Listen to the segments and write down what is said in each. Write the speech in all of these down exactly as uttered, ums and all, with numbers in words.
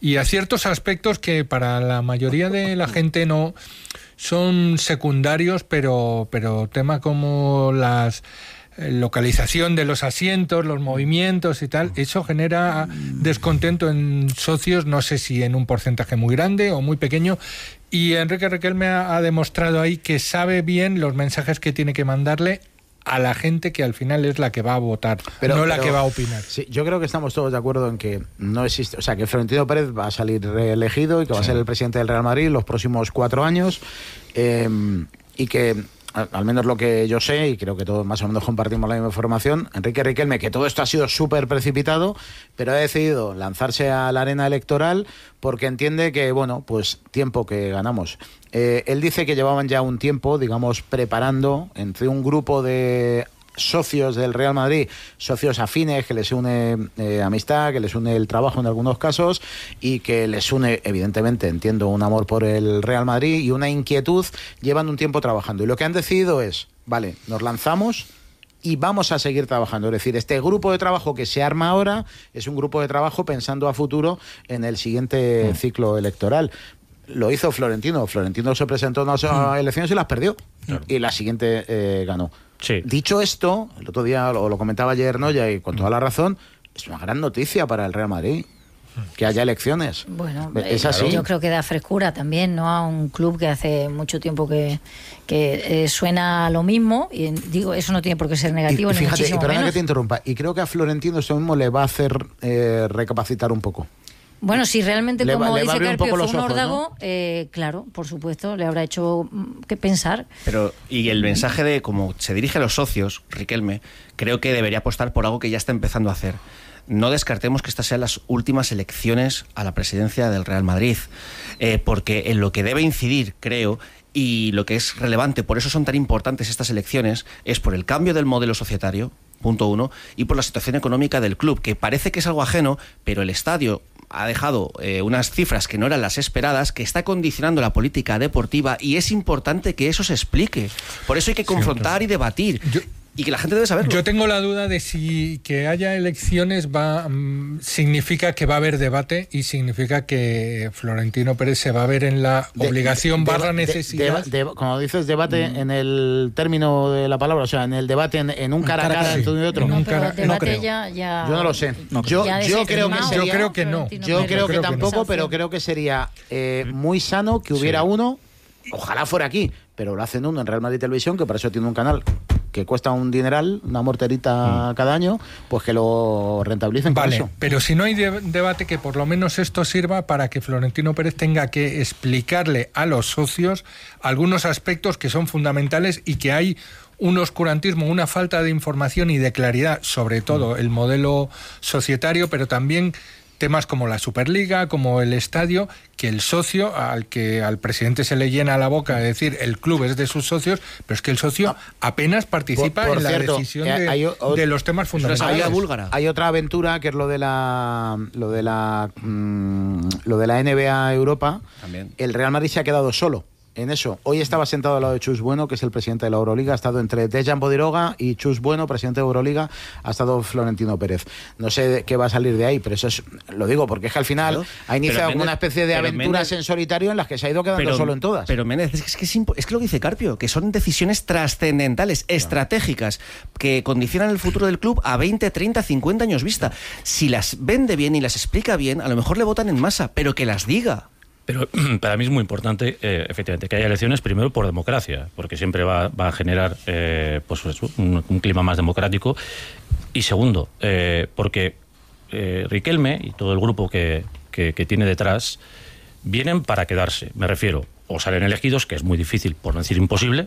y a ciertos aspectos que para la mayoría de la gente no son secundarios, pero, pero temas como las localización de los asientos, los movimientos y tal, eso genera descontento en socios, no sé si en un porcentaje muy grande o muy pequeño, y Enrique Riquelme ha, ha demostrado ahí que sabe bien los mensajes que tiene que mandarle a la gente que al final es la que va a votar, pero, no la pero, que va a opinar. Sí, yo creo que estamos todos de acuerdo en que no existe, o sea, que Florentino Pérez va a salir reelegido y que va sí. a ser el presidente del Real Madrid los próximos cuatro años, eh, y que al menos lo que yo sé, y creo que todos más o menos compartimos la misma información, Enrique Riquelme, que todo esto ha sido súper precipitado, pero ha decidido lanzarse a la arena electoral porque entiende que, bueno, pues tiempo que ganamos. Eh, él dice que llevaban ya un tiempo, digamos, preparando entre un grupo de socios del Real Madrid, socios afines, que les une eh, amistad, que les une el trabajo en algunos casos y que les une, evidentemente, entiendo, un amor por el Real Madrid y una inquietud, llevan un tiempo trabajando. Y lo que han decidido es, vale, nos lanzamos y vamos a seguir trabajando. Es decir, este grupo de trabajo que se arma ahora es un grupo de trabajo pensando a futuro en el siguiente mm. ciclo electoral. Lo hizo Florentino. Florentino se presentó en unas mm. elecciones y las perdió. Claro. Y la siguiente eh, ganó. Sí. Dicho esto, el otro día lo, lo comentaba ayer Noya y con toda la razón, es una gran noticia para el Real Madrid que haya elecciones. Bueno, es así. Yo creo que da frescura también, ¿no? A un club que hace mucho tiempo que, que eh, suena lo mismo, y digo, eso no tiene por qué ser negativo. Y, ni fíjate, muchísimo y perdona menos. que te interrumpa, y creo que a Florentino eso mismo le va a hacer eh, recapacitar un poco. Bueno, si realmente, le como va, dice Carpio, fue un ojos, órdago, ¿no? eh, claro, por supuesto, le habrá hecho que pensar. Pero, y el mensaje de cómo se dirige a los socios, Riquelme, creo que debería apostar por algo que ya está empezando a hacer. No descartemos que estas sean las últimas elecciones a la presidencia del Real Madrid, eh, porque en lo que debe incidir, creo, y lo que es relevante, por eso son tan importantes estas elecciones, es por el cambio del modelo societario, punto uno, y por la situación económica del club, que parece que es algo ajeno, pero el estadio ha dejado eh, unas cifras que no eran las esperadas, que está condicionando la política deportiva, y es importante que eso se explique. Por eso hay que confrontar sí, y debatir. Yo... Y que la gente debe saberlo. Yo tengo la duda de si que haya elecciones va um, significa que va a haber debate y significa que Florentino Pérez se va a ver en la de, obligación de, barra de, necesidad. De, de, de, como dices, debate mm. en el término de la palabra, o sea, en el debate en, en un cara a cara entre uno y otro. No, un pero cara, debate no creo. Ya, ya... Yo no lo sé. No yo, yo, creo que sería, yo creo que no. Yo creo, creo que, que tampoco, no. pero creo que sería eh, muy sano que hubiera sí. uno, ojalá fuera aquí, pero lo hacen uno en Real Madrid Televisión, que para eso tiene un canal que cuesta un dineral, una morterita mm. cada año, pues que lo rentabilicen vale, con eso. Pero si no hay de- debate, que por lo menos esto sirva para que Florentino Pérez tenga que explicarle a los socios algunos aspectos que son fundamentales y que hay un oscurantismo, una falta de información y de claridad, sobre todo mm. el modelo societario, pero también temas como la Superliga, como el estadio, que el socio, al que al presidente se le llena la boca de decir el club es de sus socios, pero es que el socio apenas participa por, por en cierto, la decisión de, hay, o, de los temas fundamentales. Hay, hay otra aventura que es lo de la lo de la mmm, lo de la N B A Europa. También. El Real Madrid se ha quedado solo en eso. Hoy estaba sentado al lado de Chus Bueno, que es el presidente de la Euroliga, ha estado entre Dejan Bodiroga y Chus Bueno, presidente de Euroliga, ha estado Florentino Pérez. No sé qué va a salir de ahí, pero eso es, lo digo porque es que al final claro, ha iniciado Méndez, una especie de aventuras Méndez, en solitario en las que se ha ido quedando pero, solo en todas. Pero Méndez, es que es, impo- es que lo que dice Carpio, que son decisiones trascendentales, claro. estratégicas, que condicionan el futuro del club a veinte, treinta, cincuenta años vista. Si las vende bien y las explica bien, a lo mejor le votan en masa, pero que las diga. Pero para mí es muy importante, eh, efectivamente, que haya elecciones, primero por democracia, porque siempre va, va a generar eh, pues, un, un clima más democrático. Y segundo, eh, porque eh, Riquelme y todo el grupo que, que, que tiene detrás vienen para quedarse. Me refiero, o salen elegidos, que es muy difícil, por no decir imposible,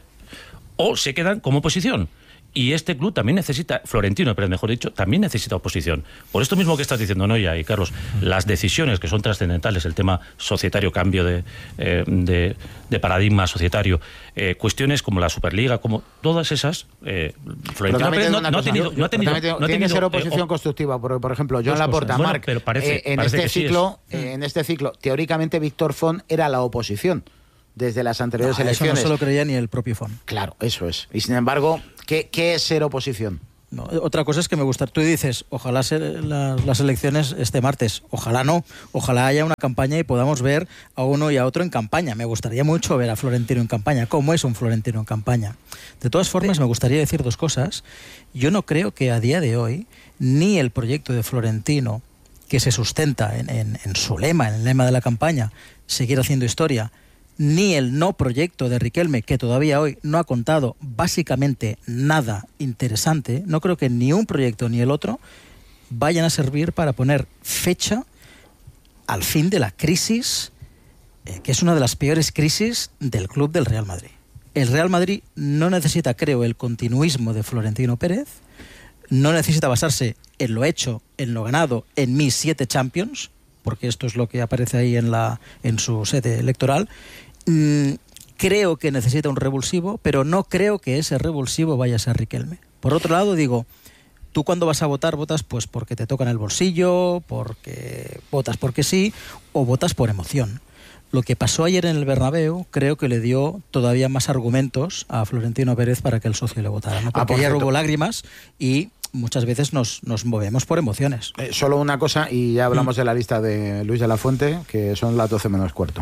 o se quedan como oposición. Y este club también necesita, Florentino, pero mejor dicho, también necesita oposición. Por esto mismo que estás diciendo, Noya y Carlos, las decisiones que son trascendentales, el tema societario, cambio de, eh, de, de paradigma societario, eh, cuestiones como la Superliga, como todas esas, eh, Florentino Pérez no, no ha tenido... No ha tenido, no ha tenido tiene que ser eh, oposición o, constructiva, porque, por ejemplo, Joan Laporta, bueno, Marc, pero parece, eh, en, parece este que ciclo, sí eh, en este ciclo, teóricamente Víctor Font era la oposición desde las anteriores no, elecciones. Eso no se lo creía ni el propio Font. Claro, eso es. Y sin embargo, ¿qué, qué es ser oposición? No, otra cosa es que me gusta, tú dices, ojalá se, la, las elecciones este martes, ojalá no, ojalá haya una campaña y podamos ver a uno y a otro en campaña. Me gustaría mucho ver a Florentino en campaña. ¿Cómo es un Florentino en campaña? De todas formas, me gustaría decir dos cosas. Yo no creo que a día de hoy ni el proyecto de Florentino, que se sustenta en, en, en su lema, en el lema de la campaña, seguir haciendo historia, ni el no proyecto de Riquelme, que todavía hoy no ha contado básicamente nada interesante, no creo que ni un proyecto ni el otro vayan a servir para poner fecha al fin de la crisis, eh, que es una de las peores crisis del club del Real Madrid. El Real Madrid no necesita, creo, el continuismo de Florentino Pérez, no necesita basarse en lo hecho, en lo ganado, en mis siete Champions, porque esto es lo que aparece ahí en, la, en su sede electoral. Mm, creo que necesita un revulsivo, pero no creo que ese revulsivo vaya a ser Riquelme. Por otro lado, digo, tú cuando vas a votar, votas pues porque te tocan el bolsillo, porque votas porque sí, o votas por emoción. Lo que pasó ayer en el Bernabéu creo que le dio todavía más argumentos a Florentino Pérez para que el socio le votara, ¿no? Porque ah, ayer hubo lágrimas y muchas veces nos, nos movemos por emociones. Eh, solo una cosa, y ya hablamos mm. de la lista de Luis de la Fuente, que son las doce menos cuarto.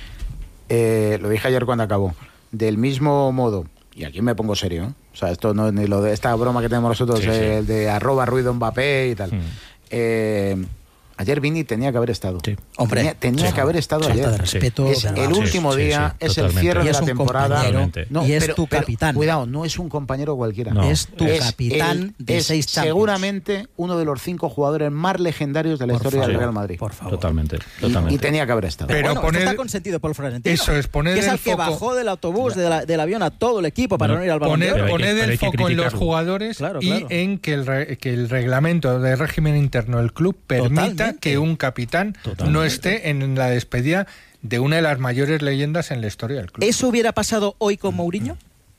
Eh, lo dije ayer cuando acabó. Del mismo modo, y aquí me pongo serio, ¿eh? O sea, esto no es ni lo de esta broma que tenemos nosotros, sí, eh, sí. de arroba ruido Mbappé y tal. Mm. Eh, Ayer Vini tenía que haber estado. Sí. Hombre, tenía, tenía sí. que haber estado sí. ayer. De respeto, es de el último sí, día, sí, sí, es el cierre de la temporada. No, y es pero, tu capitán. Pero, cuidado, no es un compañero cualquiera. No. Es tu es capitán el, de es seis Champions. Seguramente uno de los cinco jugadores más legendarios de la por historia favor, del Real Madrid. Por favor. Totalmente. totalmente. Y, y tenía que haber estado. Pero, pero bueno, poner, está consentido por Florentino. Eso es, poner que es el, el que foco, bajó del autobús, de la, del avión a todo el equipo para bueno, no ir al Balón de Oro. Poner el foco en los jugadores claro, claro. y en que el, re, que el reglamento de régimen interno del club permita Totalmente. que un capitán Totalmente. no esté en la despedida de una de las mayores leyendas en la historia del club. ¿Eso hubiera pasado hoy con Mourinho?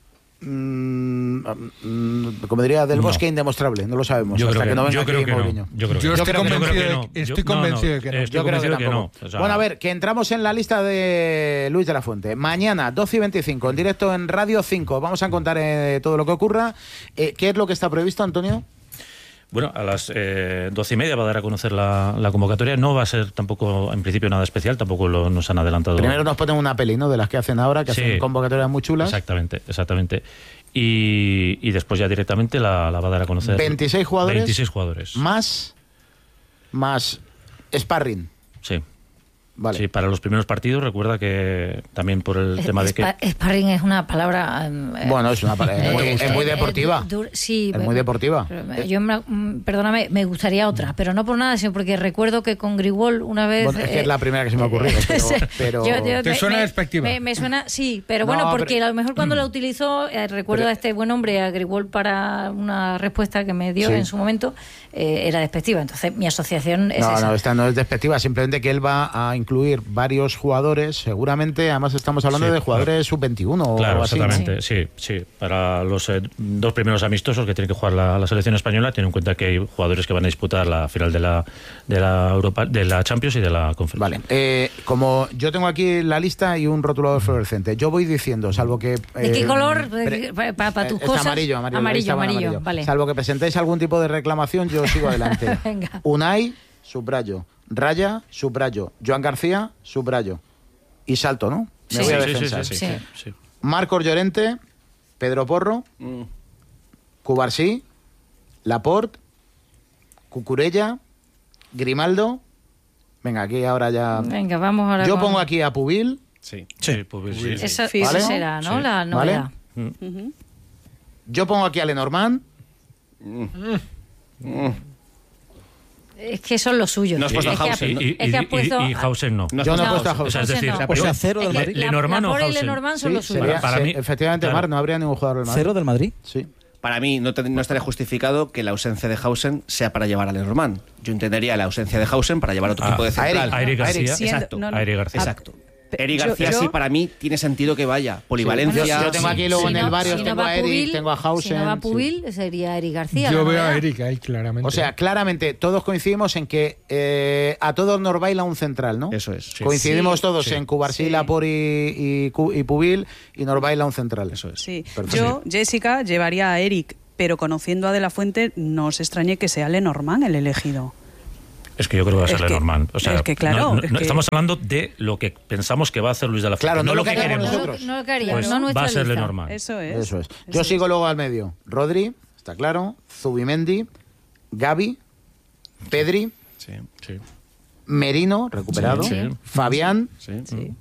Mm, mm, como diría Del Bosque, no. indemostrable, no lo sabemos. Yo hasta creo que, que no venga yo aquí creo que Mourinho. No. Yo, creo yo que estoy no. convencido, yo de, no. estoy yo, convencido no, no. de que no. Estoy yo creo que, que no. O sea, bueno, a ver, que entramos en la lista de Luis de la Fuente. Mañana, doce y veinticinco, en directo en Radio cinco. Vamos a contar eh, todo lo que ocurra. Eh, ¿Qué es lo que está previsto, Antonio? Bueno, a las eh, doce y media va a dar a conocer la, la convocatoria. No va a ser tampoco, en principio, nada especial. Tampoco lo, nos han adelantado. Primero nos ponen una peli, ¿no? De las que hacen ahora, que sí, hacen convocatorias muy chulas. Exactamente, exactamente. Y, y después ya directamente la, la va a dar a conocer. ¿veintiséis jugadores? veintiséis jugadores. Más, más sparring. Sí. Vale. Sí, para los primeros partidos, recuerda que también por el es, tema de que... Sparring es una palabra... Eh, bueno, es una palabra... Es muy, eh, es muy eh, deportiva. Eh, sí. Es muy deportiva. Yo, perdóname, me gustaría otra, pero no por nada, sino porque recuerdo que con Grigol una vez... Bueno, es que eh, es la primera que se me ha ocurrido, pero... pero... Yo, yo, ¿Te me, suena me, despectiva? Me, me suena, sí, pero bueno, no, porque pero... a lo mejor cuando la utilizó, eh, recuerdo pero... a este buen hombre, a Grigol, para una respuesta que me dio sí. en su momento, eh, era despectiva. Entonces, mi asociación es no, esa. No, esta no es despectiva, simplemente que él va a incluir varios jugadores, seguramente, además estamos hablando sí, de jugadores claro. sub veintiuno claro, o así. Exactamente, sí, sí. sí. Para los eh, dos primeros amistosos que tiene que jugar la, la selección española, tiene en cuenta que hay jugadores que van a disputar la final de la de la Europa, de la Champions y de la Conferencia. Vale, eh, como yo tengo aquí la lista y un rotulador fluorescente, yo voy diciendo, salvo que... Eh, ¿De qué color? Pre, para, para tus cosas. Amarillo, amarillo. Amarillo, amarillo, amarillo. Vale. Salvo que presentéis algún tipo de reclamación, yo sigo adelante. Venga. Unai, subrayo. Raya, subrayo. Joan García, subrayo. Y salto, ¿no? Me sí, voy a sí, defensar. Sí, sí, sí, sí, sí. Marcos Llorente, Pedro Porro, mm. Cubarsí, Laporte, Cucurella, Grimaldo. Venga, aquí ahora ya... Venga, vamos ahora. Yo con... pongo aquí a Pubil. Sí, sí, Pubil, sí. sí. Esa, ¿Vale? esa será, ¿no? Sí. La novedad. ¿Vale? Mm. Uh-huh. Yo pongo aquí a Lenormand. Mm. Mm. Es que son los suyos. No has puesto a Hausen. Y, y, y, puesto... y, y Hausen no. no Yo no he puesto a Hausen. O sea, es decir, no. O sea, cero del Madrid. Lenormand o Hausen. y Lenormand son sí, los suyos. Sería, para se, mí, efectivamente, claro. Mar, no habría ningún jugador del Madrid. ¿Cero del Madrid? Sí. Para mí no, te, no estaría justificado que la ausencia de Hausen sea para llevar a Lenormand. Yo entendería la ausencia de Hausen para llevar otro ah, tipo de central. A Eric García. Exacto. No, no. A Eric García. Exacto. Eric García yo, sí, para mí tiene sentido que vaya. Polivalencia. Sí. Yo, yo tengo aquí luego si en no, el barrio, si tengo no a Eric, Pubil, tengo a Hausen. Si no va Pubil, sí. sería Eric García. Yo veo a Eric ahí claramente. O sea, claramente todos coincidimos en que eh, a todos nos baila un central, ¿no? Eso es. Sí. Coincidimos sí, todos sí, en Cubarsí, sí. Laporte y, y, y Pubil y nos baila un central. Eso es. Sí. Perfecto. Yo, Jessica, llevaría a Eric pero conociendo a De la Fuente, no os extrañe que sea Lenormand el elegido. Es que yo creo que va a ser Es que- Lenormand. O sea, es que claro, no- no- es no- que- estamos hablando de lo que pensamos que va a hacer Luis de la Fuente. Claro, no lo que queremos. queremos No, nosotros. no lo que haríamos, Pues no nuestra va a ser lista. Lenormand. Eso es. Eso es. Eso Yo es. sigo luego al medio. Rodri, está claro. Zubimendi, Gavi, Pedri, Sí. Sí. Merino, recuperado. Sí, sí. Fabián. Sí. Sí.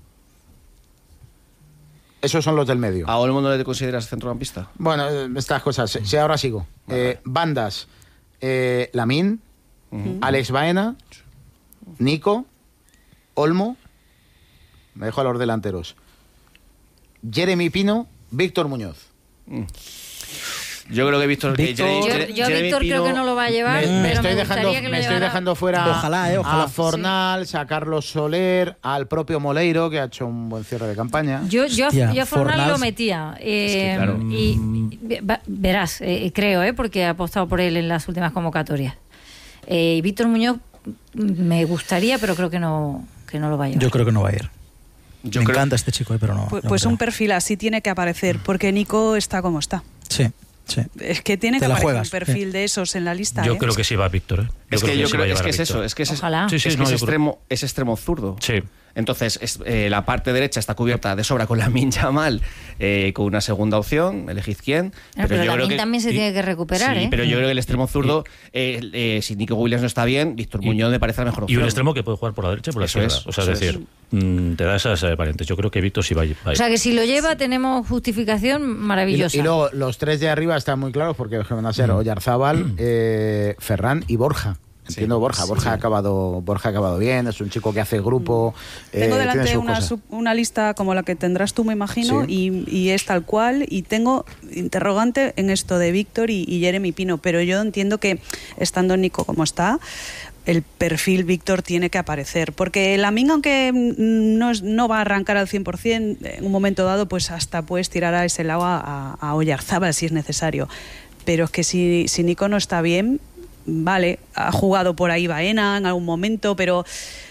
Esos son los del medio. ¿A Olmo no le consideras centrocampista? Bueno, eh, estas cosas. Sí, ahora sigo. Eh, bandas. Eh, Lamín, Alex Baena, Nico, Olmo. Me dejo a los delanteros. Jeremy Pino, Víctor Muñoz. Yo creo que Víctor... que Víctor- Jere- Yo, Jere- yo a Jeremy Víctor creo Pino- que no lo va a llevar, Me, me pero estoy me dejando, gustaría que lo me estoy llevara. dejando fuera Ojalá, eh, ojalá. a Fornals, a Carlos Soler, al propio Moleiro, que ha hecho un buen cierre de campaña. Yo, yo, Hostia, yo a Fornal lo Fornals- metía. eh, claro. Y y va- verás, eh, creo, eh, porque he apostado por él en las últimas convocatorias. Eh, y Víctor Muñoz me gustaría, pero creo que no, que no lo va a llevar. Yo creo que no va a ir. Yo Me creo- encanta este chico, eh, pero no. Pues, no pues creo. un perfil así tiene que aparecer, porque Nico está como está. Sí, sí. Es que tiene Te que la aparecer juegas, un perfil de esos en la lista. Yo ¿eh? creo que sí va Víctor. ¿eh? Es que yo sí va creo a es llevar que a es eso, Víctor. es que es, Ojalá. Sí, sí, es, que no, es yo creo- extremo, es extremo zurdo. Sí. Entonces, es- eh, la parte derecha está cubierta de sobra con Lamine Yamal, eh, con una segunda opción, elegid quién. Ah, pero yo creo Lamine que- también se y- tiene que recuperar, sí, ¿eh? pero yo creo que el extremo zurdo, eh, eh, si Nico Williams no está bien, Víctor Y- Muñoz me parece la mejor Y opción. un extremo que puede jugar por la derecha y por la Eso izquierda. es, o sea, eso es decir, mm, te da esas eh, variantes. Yo creo que Víctor sí va a ir. va a O ir. sea que si lo lleva tenemos justificación Y, maravillosa. y luego los tres de arriba están muy claros porque van a ser Oyarzábal, eh, Ferran y Borja. Entiendo Borja, Borja ha acabado, Borja ha acabado bien, es un chico que hace grupo. eh, Tengo tiene delante sus una, cosas. sub- una lista como la que tendrás tú, me imagino, Sí. y, y es tal cual. Y tengo interrogante en esto de Víctor y, y Jeremy Pino, pero yo entiendo que estando Nico como está, el perfil Víctor tiene que aparecer. Porque Lamine, aunque no, es- no va a arrancar al cien por ciento, en un momento dado, pues hasta puedes tirar a ese lado a, a Oyarzábal si es necesario. Pero es que si, si Nico no está bien, vale, ha jugado por ahí Baena en algún momento, pero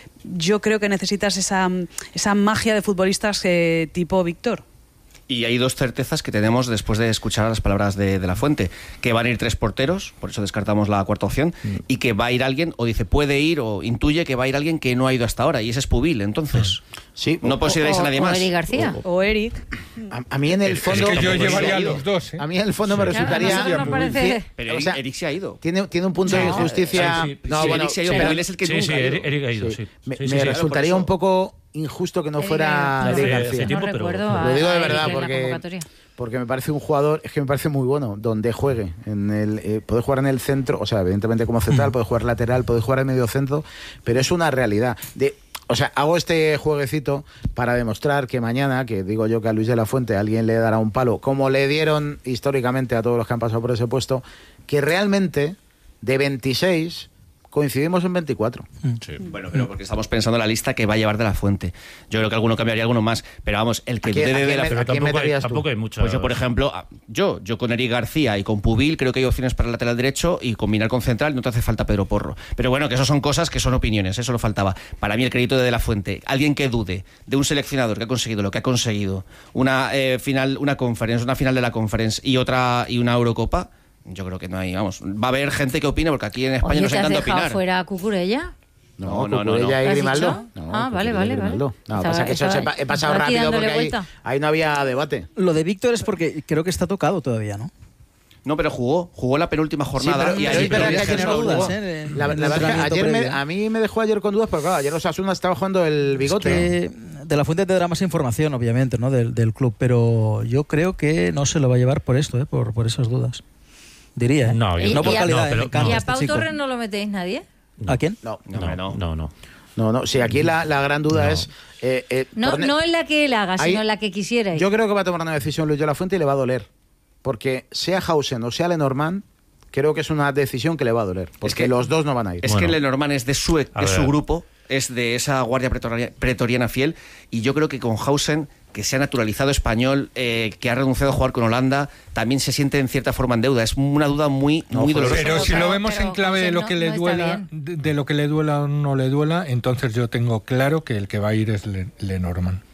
yo creo que necesitas esa, esa magia de futbolistas eh, tipo Víctor. Y hay dos certezas que tenemos después de escuchar las palabras de, de La Fuente, que van a ir tres porteros, por eso descartamos la cuarta opción, y que va a ir alguien, o dice puede ir, o intuye que va a ir alguien que no ha ido hasta ahora, y ese es Pubil, entonces. Sí, No consideráis O- a nadie o más. Eric García. O Eric. a, a mí en el Es fondo. que yo tampoco llevaría se a ha ido. los dos. ¿eh? A mí en el fondo me Claro, a resultaría. nosotros nos parece- Pero O Eric, sea, Eric se ha ido. Tiene, tiene un punto de No, injusticia. sí, sí, no, sí, bueno, Eric se ha ido, pero- pero él es el que Sí, nunca sí, ha ido. Eric, Eric ha ido, sí. sí. Me, Sí, me sí, sí. resultaría por eso. un poco injusto que no Eric fuera García. Eric Hace- García. hace tiempo, No pero- recuerdo a- Lo digo de a Eric verdad en la porque, convocatoria. porque me parece un jugador, es que me parece muy bueno, donde juegue. En el, eh, puede jugar en el centro, o sea, evidentemente como central, puede jugar lateral, puede jugar en medio centro, pero es una realidad. De, o sea, hago este jueguecito para demostrar que mañana, que digo yo que a Luis de la Fuente alguien le dará un palo, como le dieron históricamente a todos los que han pasado por ese puesto, que realmente de veintiséis coincidimos en veinticuatro. Sí. Bueno, pero porque estamos pensando en la lista que va a llevar de La Fuente. Yo creo que alguno cambiaría, alguno más. Pero vamos, el que ¿A quién- dude a de quién la me- Pero ¿A quién tampoco hay, meterías tú? tampoco hay mucha. Pues yo, por ejemplo, a- yo, yo con Eric García y con Pubil creo que hay opciones para el lateral derecho y combinar con central no te hace falta Pedro Porro. Pero bueno, que eso son cosas que son opiniones, eso lo faltaba. Para mí el crédito de De La Fuente, alguien que dude de un seleccionador que ha conseguido lo que ha conseguido, una eh, final, una conference, una final de la conference y otra y una Eurocopa, yo creo que no hay, vamos, va a haber gente que opine porque aquí en España Oye, nos ¿te has encanta dejado opinar. fuera a Cucurella? No, no, no, Cucurella no. y ¿Lo has Grimaldo. dicho? No, Ah, vale, Cucurella y vale, Grimaldo. vale. No, Estaba- pasa que eso estaba- he pasado estaba aquí rápido dándole porque ahí, vuelta. ahí no había debate. Lo de Víctor es porque creo que está tocado todavía, ¿no? No, pero jugó, jugó la penúltima jornada Sí, pero- y pero ahí es verdad pero que viajes ayer no no hubo. jugó. ¿eh? En La, el la verdad es que entrenamiento ayer me- previo. a mí me dejó ayer con dudas, pero claro, ayer Osasuna estaba jugando el bigote. Es que De La Fuente tendrá más información, obviamente, ¿no? Del, del club, pero yo creo que no se lo va a llevar por esto, ¿eh? por, por esas dudas. Diría, ¿eh? No, yo- no por y a- calidad, no, ¿eh? pero- me encanta ¿Y a este Pau chico. Torres no lo metéis nadie? ¿A quién? No, No, No, no. no, no. no, no. Sí, aquí la, la gran duda No. es. eh, eh, No, por ne- no en la que él haga, Ahí- sino en la que quisierais. Yo creo que va a tomar una decisión Luis de la Fuente y le va a doler. Porque sea Hausen o sea Lenormand, creo que es una decisión que le va a doler. Porque que- los dos no van a ir. Es Bueno. que Lenormand es de su, de A su ver. grupo, es de esa guardia pretoria- pretoriana fiel, y yo creo que con Hausen, que se ha naturalizado español, eh, que ha renunciado a jugar con Holanda, también se siente en cierta forma en deuda. Es una duda muy, muy dolorosa. Pero si Pero- lo vemos pero en clave de José lo no- que no le está duela, bien. de, de lo que le duela o no le duela, entonces yo tengo claro que el que va a ir es Le- Lenormand.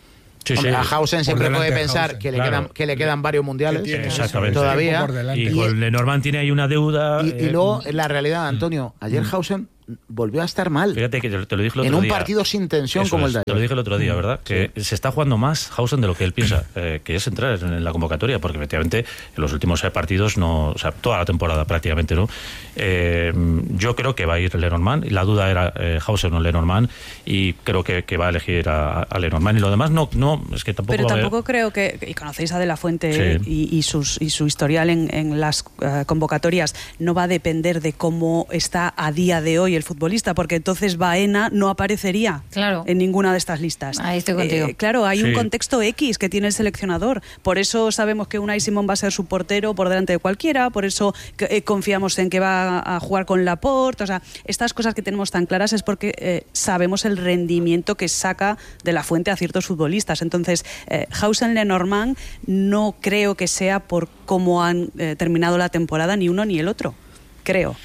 Sí, Hombre, sí. a Hausen siempre delante puede de pensar Hausen. que le, Claro. quedan, que le quedan varios mundiales Que tiene Exactamente. todavía. tiempo por delante. Y, Y- con Lenormand tiene ahí una deuda. Y, y eh, luego, la realidad, Antonio, ayer Hausen volvió a estar mal. Fíjate que te lo dije el otro En un día. partido sin tensión Eso como es, el de te lo ayer. dije el otro día, ¿verdad? Que se está jugando más Hausen de lo que él piensa, eh, que es entrar en la convocatoria, porque efectivamente en los últimos partidos, no, o sea, toda la temporada prácticamente, ¿no? Eh, yo creo que va a ir Lenormand, y la duda era eh, Hausen o Lenormand, y creo que, que va a elegir a, a Lenormand, y lo demás no, no es que tampoco... Pero va a haber- tampoco creo que, y conocéis a De La Fuente Sí. ¿eh? y, y, sus, y su historial en, en las uh, convocatorias, no va a depender de cómo está a día de hoy el futbolista, porque entonces Baena no aparecería Claro. en ninguna de estas listas. Ahí estoy contigo. Eh, claro, hay Sí. un contexto X que tiene el seleccionador. Por eso sabemos que Unai Simón va a ser su portero por delante de cualquiera, por eso que, eh, confiamos en que va a jugar con Laporte. O sea, estas cosas que tenemos tan claras es porque eh, sabemos el rendimiento que saca De La Fuente a ciertos futbolistas. Entonces, eh, Hausen-Lenormand no creo que sea por cómo han eh, terminado la temporada ni uno ni el otro. Creo.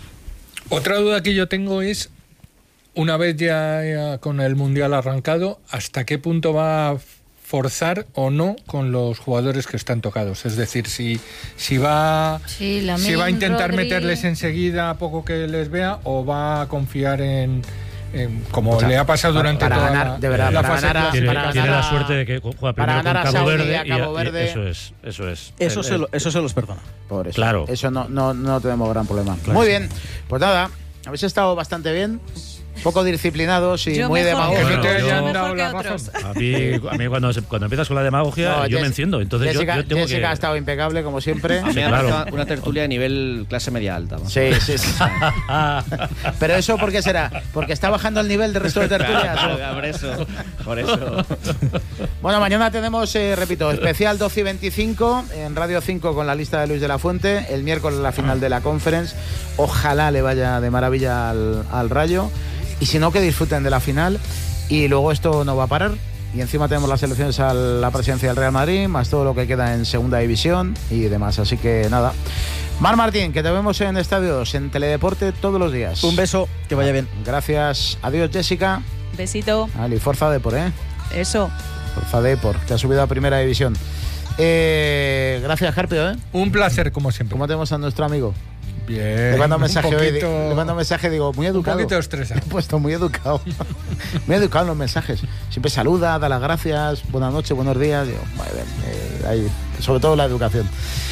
Otra duda que yo tengo es, una vez ya, ya con el Mundial arrancado, ¿hasta qué punto va a forzar o no con los jugadores que están tocados? Es decir, si, si, va, Sí, Lamine, si va a intentar Rodri. meterles enseguida a poco que les vea, o va a confiar en, en como O sea, le ha pasado para- durante para toda ganar, la, de verdad, la para fase ganar a- Tiene, clasificatoria. tiene ganar la a- suerte de que juega para primero con ganar a Cabo Saudi y Verde a y, Cabo a- y Verde. eso es, eso es. Eso, El- se lo- eso se los perdona. Por eso. Claro. Eso no, no, no tenemos gran problema. Claro. Muy bien, pues nada, habéis estado bastante bien, poco disciplinados y Yo muy mejor demagógicos. Que no te Bueno, hayan yo- dado mejor la que razón. otros. A mí, a mí cuando, se- cuando empiezas con la demagogia, No, yo Jess- me enciendo. Entonces yo- Jessica, yo, tengo Jessica que... ha estado impecable, como siempre. A mí Sí, me claro. parece una tertulia de nivel clase media alta. ¿no? Sí, sí, sí. Pero eso, ¿por qué será? ¿Porque está bajando el nivel del resto de tertulias? Claro, claro, por eso. Por eso. Bueno, mañana tenemos, eh, repito, especial doce y veinticinco en Radio cinco con la lista de Luis de la Fuente. El miércoles la final de la Conference. Ojalá le vaya de maravilla al, al Rayo. Y si no, que disfruten de la final. Y luego esto no va a parar. Y encima tenemos las elecciones a la presidencia del Real Madrid, más todo lo que queda en segunda división y demás. Así que nada. Mar Martín, que te vemos en Estadios, en Teledeporte todos los días. Un beso, que vaya bien. Gracias. Adiós, Jessica. Besito. Ali, Forza Depor, ¿eh? Eso. Forza Depor, que ha subido a primera división. Eh, gracias, Carpio, ¿eh? Un placer, como siempre. ¿Cómo tenemos a nuestro amigo? Bien. Le mando un un mensaje hoy. poquito- Le mando un mensaje, digo, muy Un educado. poquito estresado. He puesto muy educado. Muy educado en los mensajes. Siempre saluda, da las gracias, buenas noches, buenos días. Digo, muy bien, eh, ahí, sobre todo la educación.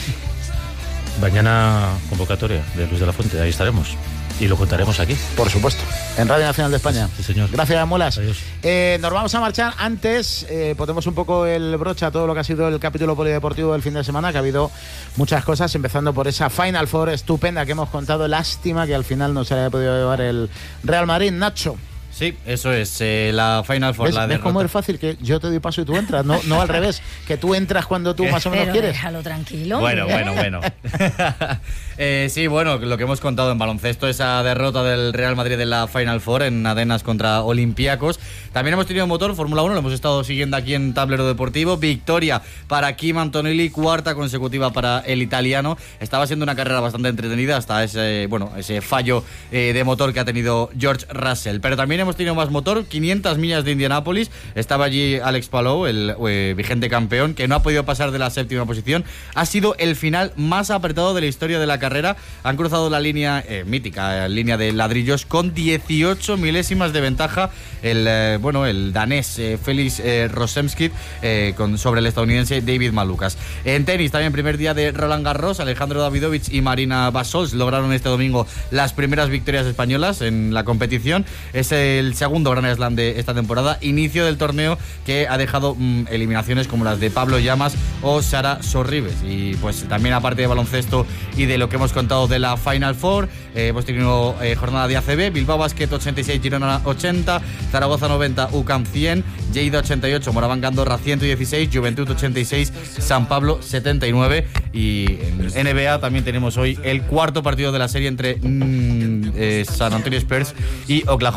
Mañana convocatoria de Luis de la Fuente, ahí estaremos. Y lo contaremos aquí. Por supuesto, en Radio Nacional de España. Sí, señor. Gracias, Muelas. Adiós. Eh, nos vamos a marchar. Antes, eh, ponemos un poco el broche a todo lo que ha sido el capítulo polideportivo del fin de semana, que ha habido muchas cosas, empezando por esa Final Four estupenda que hemos contado. Lástima que al final no se le haya podido llevar el Real Madrid. Nacho. Sí, eso es, eh, la Final Four, ¿Ves, la ves derrota. cómo es fácil? Que yo te doy paso y tú entras, no, no al revés, que tú entras cuando tú más o menos Pero quieres. déjalo tranquilo. Bueno, hombre. bueno, bueno. Eh, sí, bueno, lo que hemos contado en baloncesto, esa derrota del Real Madrid en la Final Four en Atenas contra Olympiacos. También hemos tenido motor, Fórmula uno, lo hemos estado siguiendo aquí en Tablero Deportivo. Victoria para Kim Antonelli, cuarta consecutiva para el italiano. Estaba siendo una carrera bastante entretenida hasta ese, bueno, ese fallo eh, de motor que ha tenido George Russell. Pero también hemos tenido más motor, quinientas millas de Indianápolis. Estaba allí Alex Palou, el eh, vigente campeón, que no ha podido pasar de la séptima posición. Ha sido el final más apretado de la historia de la carrera. Han cruzado la línea eh, mítica, línea de ladrillos, con dieciocho milésimas de ventaja el, eh, bueno, el danés eh, Félix eh, Rosemskid eh, con, sobre el estadounidense David Malukas. En tenis, también primer día de Roland Garros, Alejandro Davidovich y Marina Basols lograron este domingo las primeras victorias españolas en la competición. Es el segundo Gran Slam de esta temporada, inicio del torneo que ha dejado mmm, eliminaciones como las de Pablo Llamas o Sara Sorribes. Y pues también, aparte de baloncesto y de lo que hemos contado de la Final Four, eh, hemos tenido eh, jornada de A C B, Bilbao Basket ochenta y seis, Girona ochenta, Zaragoza noventa, U C A M cien, Lleida ochenta y ocho, Moraván Andorra ciento dieciséis, Juventud ochenta y seis, San Pablo setenta y nueve. Y en N B A también tenemos hoy el cuarto partido de la serie entre mmm, eh, San Antonio Spurs y Oklahoma City Thunder.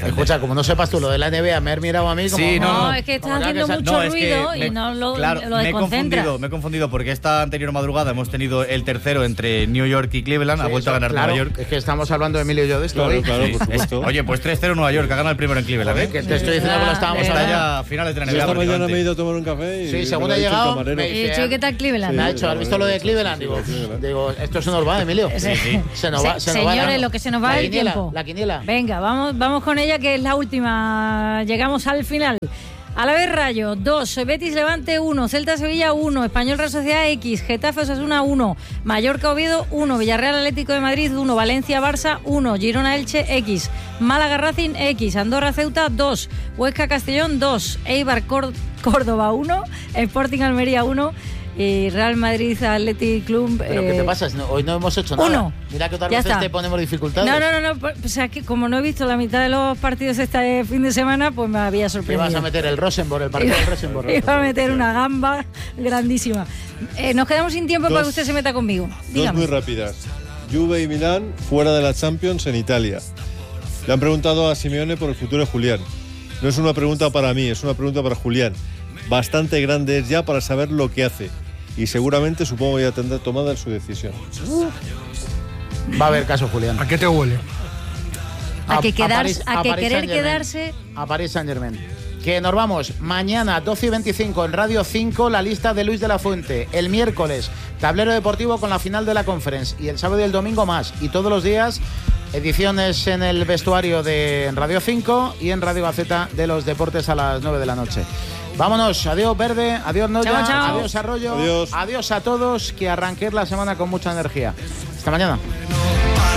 Escucha, como no sepas tú lo de la N B A, me has mirado a mí como... Sí, no, No, no. es que estás Como ya haciendo que sa- mucho No, es que ruido me- y no lo, claro, lo me he desconcentra. confundido, me he confundido porque esta anterior madrugada hemos tenido el tercero entre New York y Cleveland, Sí, ha vuelto eso, a ganar claro, Nueva York. Es que estamos hablando de Emilio y yo de esto Claro, hoy. claro, Sí, por supuesto. es- oye, pues tres cero Nueva York, ha ganado el primero en Cleveland, Joder, ¿eh? que te estoy diciendo que lo estábamos Está Está hablando. ya a finales de la Yo N B A. esta mañana prácticamente. me he ido a tomar un café y Sí, me según lo he ha dicho el llegado, camarero. me- Eh, Chuy, ¿qué tal Cleveland? Me ha dicho, ¿has visto lo de Cleveland? Digo, digo, esto se nos va, Emilio. Sí, sí. Se nos va, Se- se nos va señores, dando. lo que se nos va La el quiniela, tiempo. La quiniela. Venga, vamos, vamos con ella, que es la última. Llegamos al final. Alavés Rayo, dos. Betis Levante, uno. Celta Sevilla, uno. Español Real Sociedad, X. Getafe Osasuna, uno. Mallorca Oviedo, uno. Villarreal Atlético de Madrid, uno. Valencia Barça, uno. Girona Elche, X. Málaga Racing, X. Andorra Ceuta, dos. Huesca Castellón, dos. Eibar Cór- Córdoba, uno. Sporting Almería, uno. Y Real Madrid Athletic Club. ¿Pero qué eh, te pasa? No, hoy no hemos hecho nada. uno. Mira que otras Ya veces está. te ponemos dificultades. No, no, no, no. O sea, que como no he visto la mitad de los partidos este fin de semana, pues me había Te sorprendido. vas a meter el Rosenborg, el partido del Rosenborg. Iba a meter una gamba grandísima. Eh, nos quedamos sin tiempo Dos- para que usted se meta conmigo. Dos Dígame. muy rápidas. Juve y Milán fuera de la Champions en Italia. Le han preguntado a Simeone por el futuro de Julián. No es una pregunta para mí, es una pregunta para Julián. Bastante grande es ya para saber lo que hace. Y seguramente, supongo, ya tendrá tomada su decisión. Va a haber caso, Julián. ¿A qué te huele? A que, quedarse, París- a que París querer Saint-Germain. quedarse. A París Saint Germain. Que nos vamos mañana doce y veinticinco en Radio cinco, la lista de Luis de la Fuente. El miércoles, tablero deportivo con la final de la Conference. Y el sábado y el domingo más. Y todos los días, ediciones en el vestuario de Radio cinco y en Radio Gaceta de los deportes a las nueve de la noche. Vámonos, adiós Verde, adiós Noya, Chao, chao. adiós Arroyo, Adiós. adiós a todos, que arranquéis la semana con mucha energía. Hasta mañana.